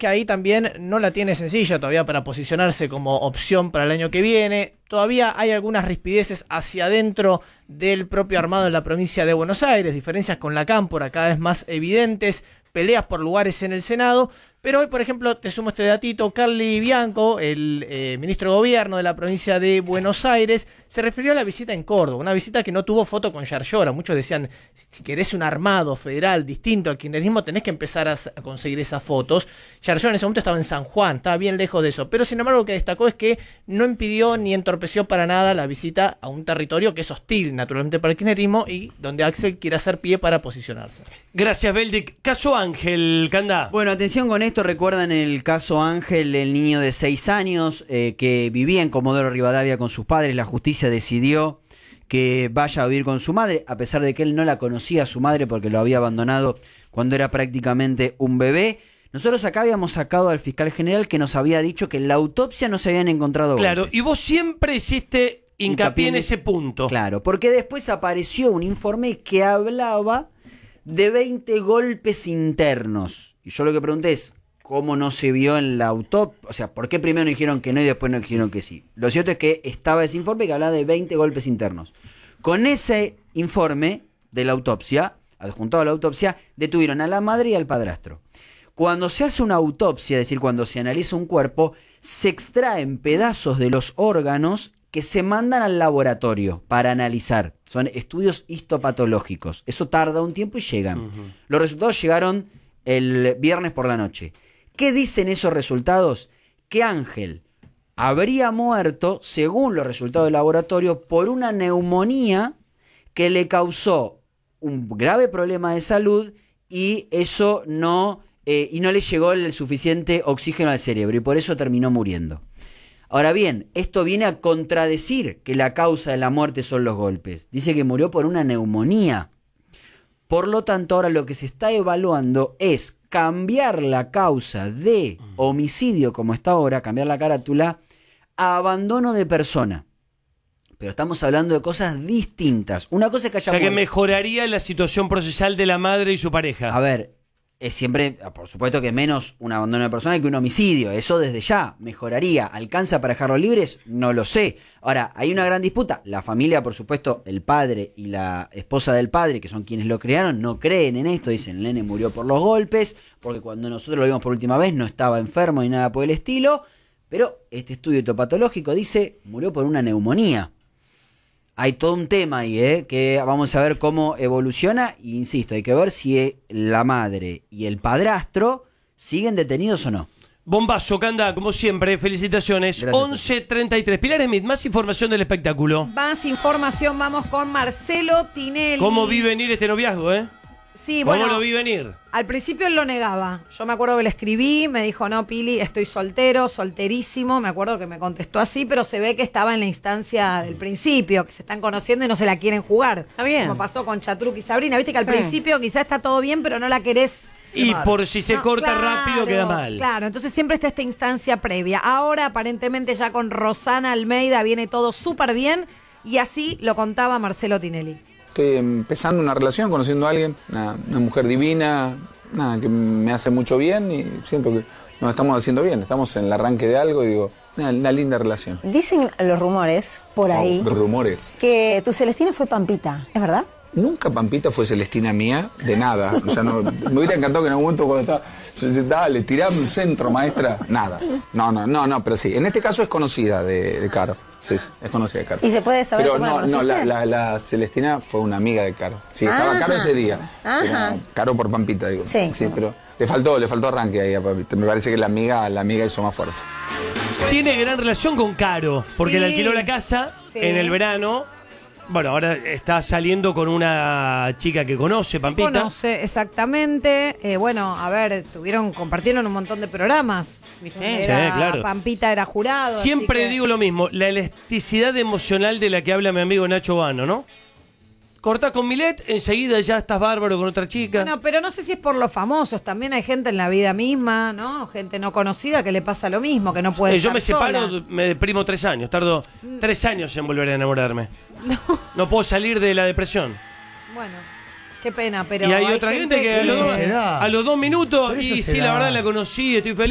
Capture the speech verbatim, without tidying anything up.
que ahí también no la tiene sencilla todavía para posicionarse como opción para el año que viene. Todavía hay algunas rispideces hacia adentro del propio armado en la provincia de Buenos Aires, diferencias con la Cámpora cada vez más evidentes, peleas por lugares en el Senado. Pero hoy, por ejemplo, te sumo este datito, Carly Bianco, el eh, ministro de Gobierno de la provincia de Buenos Aires, se refirió a la visita en Córdoba, una visita que no tuvo foto con Yarlora. Muchos decían, si, si querés un armado federal distinto al kirchnerismo, tenés que empezar a, a conseguir esas fotos. Yarlora en ese momento estaba en San Juan, estaba bien lejos de eso. Pero sin embargo, lo que destacó es que no impidió ni entorpeció para nada la visita a un territorio que es hostil, naturalmente, para el kirchnerismo y donde Axel quiere hacer pie para posicionarse. Gracias, Beldic. Caso Ángel, Candá. Bueno, atención con esto. Recuerdan el caso Ángel, el niño de seis años eh, que vivía en Comodoro Rivadavia con sus padres. La justicia decidió que vaya a vivir con su madre, a pesar de que él no la conocía a su madre porque lo había abandonado cuando era prácticamente un bebé. Nosotros acá habíamos sacado al fiscal general que nos había dicho que en la autopsia no se habían encontrado Claro, golpes. y vos siempre hiciste hincapié, hincapié en ese punto. Claro, porque después apareció un informe que hablaba de veinte golpes internos. Y yo lo que pregunté es, ¿cómo no se vio en la autopsia? O sea, ¿por qué primero no dijeron que no y después no dijeron que sí? Lo cierto es que estaba ese informe que hablaba de veinte golpes internos. Con ese informe de la autopsia, adjuntado a la autopsia, detuvieron a la madre y al padrastro. Cuando se hace una autopsia, es decir, cuando se analiza un cuerpo, se extraen pedazos de los órganos que se mandan al laboratorio para analizar. Son estudios histopatológicos. Eso tarda un tiempo y llegan. Uh-huh. Los resultados llegaron el viernes por la noche. ¿Qué dicen esos resultados? Que Ángel habría muerto, según los resultados del laboratorio, por una neumonía que le causó un grave problema de salud y eso no, eh, y no le llegó el suficiente oxígeno al cerebro y por eso terminó muriendo. Ahora bien, esto viene a contradecir que la causa de la muerte son los golpes. Dice que murió por una neumonía. Por lo tanto, ahora lo que se está evaluando es cambiar la causa de homicidio, como está ahora, cambiar la carátula, a abandono de persona. Pero estamos hablando de cosas distintas. Una cosa es que haya... O sea, que mejoraría la situación procesal de la madre y su pareja. A ver, es siempre, por supuesto que menos un abandono de persona que un homicidio. Eso desde ya mejoraría. ¿Alcanza para dejarlos libres? No lo sé. Ahora, hay una gran disputa. La familia, por supuesto, el padre y la esposa del padre, que son quienes lo crearon, no creen en esto. Dicen, el nene murió por los golpes, porque cuando nosotros lo vimos por última vez no estaba enfermo ni nada por el estilo. Pero este estudio histopatológico dice, murió por una neumonía. Hay todo un tema ahí, ¿eh? Que vamos a ver cómo evoluciona. E insisto, hay que ver si la madre y el padrastro siguen detenidos o no. Bombazo, Candá, como siempre, felicitaciones. Gracias, once treinta y tres. Pilar Smith, más información del espectáculo. Más información, vamos con Marcelo Tinelli. ¿Cómo vi venir este noviazgo, eh? Sí, ¿Cómo bueno, lo vi venir? Al principio él lo negaba. Yo me acuerdo que le escribí, me dijo, no, Pili, estoy soltero, solterísimo. Me acuerdo que me contestó así, pero se ve que estaba en la instancia del principio, que se están conociendo y no se la quieren jugar. Está bien. Como pasó con Chatruc y Sabrina. Viste que al Sí. principio quizás está todo bien, pero no la querés. Y quemar. por si se No, corta claro, rápido queda mal. Claro, entonces siempre está esta instancia previa. Ahora, aparentemente, ya con Rosana Almeida viene todo súper bien y así lo contaba Marcelo Tinelli. Estoy empezando una relación, conociendo a alguien, una, una mujer divina, nada, que me hace mucho bien y siento que nos estamos haciendo bien. Estamos en el arranque de algo y digo, una, una linda relación. Dicen los rumores, por ahí, Oh, rumores. que tu Celestina fue Pampita, ¿es verdad? Nunca Pampita fue Celestina mía, de nada. O sea, no, me hubiera encantado que en algún momento cuando estaba, se dice, dale, tirame un centro, maestra. Nada. No, no, no, no, pero sí. En este caso es conocida de, de Caro. Sí, es conocida de Caro. ¿Y se puede saber pero cómo la no, no, conociste? la, la, la Celestina fue una amiga de Caro. Sí, estaba Ajá. Caro ese día. Ajá. Pero Caro por Pampita, digo. Sí. Sí, pero le faltó, le faltó arranque ahí a Pampita. Me parece que la amiga, la amiga hizo más fuerza. Tiene gran relación con Caro, porque Sí. le alquiló la casa Sí. en el verano. Bueno, ahora está saliendo con una chica que conoce, Pampita. Conoce, exactamente. Eh, bueno, a ver, tuvieron, compartieron un montón de programas. Sí. Era- Sí, claro. Pampita era jurado. así Siempre que- digo lo mismo, la elasticidad emocional de la que habla mi amigo Nacho Vano, ¿no? Cortás con Milet, enseguida ya estás bárbaro con otra chica. Bueno, pero no sé si es por los famosos. También hay gente en la vida misma, ¿no? Gente no conocida que le pasa lo mismo, que no puede Eh, yo estar me separo, sola. me deprimo tres años, tardo tres años en volver a enamorarme. No, puedo salir de la depresión. Bueno, qué pena, pero y hay, otra gente, que a los, Sociedad. a los dos minutos, Pero eso y se sí, la da. verdad la conocí, estoy feliz.